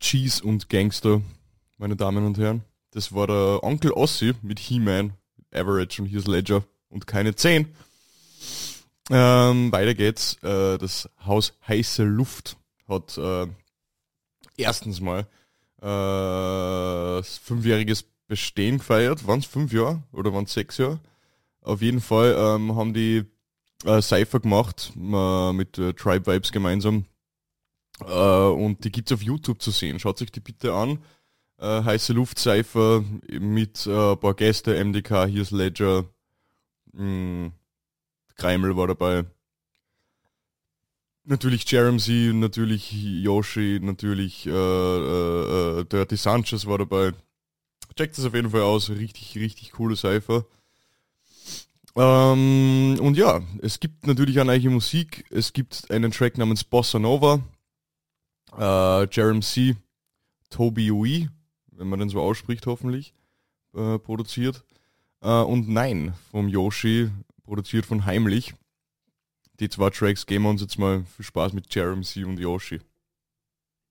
Cheese und Gangster, meine Damen und Herren. Das war der Onkel Ossi mit He-Man, Average und Heath Ledger und keine 10. Weiter geht's. Das Haus Heiße Luft hat erstens mal 5-jähriges Bestehen gefeiert. Waren es 5 Jahre oder waren es 6 Jahre? Auf jeden Fall haben die Cypher gemacht mit Tribe Vibes gemeinsam. Und die gibt's auf YouTube zu sehen. Schaut euch die bitte an. Heiße Luft Cypher mit ein paar Gäste, MDK, Heath Ledger, Kreimel war dabei. Natürlich Jeremy, natürlich Yoshi, natürlich Dirty Sanchez war dabei. Checkt das auf jeden Fall aus, richtig, richtig coole Cypher. Und ja, es gibt natürlich auch neue Musik. Es gibt einen Track namens Bossa Nova. Jeremy, Toby Ui, wenn man den so ausspricht hoffentlich, produziert. Und Nein vom Yoshi, produziert von Heimlich. Die 2 Tracks geben wir uns jetzt mal. Viel Spaß mit Jeremy und Yoshi.